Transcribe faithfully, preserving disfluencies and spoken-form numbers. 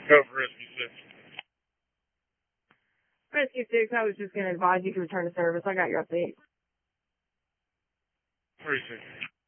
Go for Rescue six. Rescue six, I was just going to advise you to return to service. I got your update. Three six.